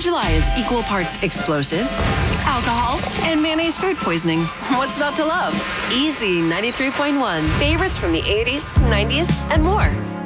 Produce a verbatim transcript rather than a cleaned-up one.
July is equal parts explosives, alcohol, and mayonnaise food poisoning. What's not to love? Easy ninety-three point one. Favorites from the eighties, nineties, and more.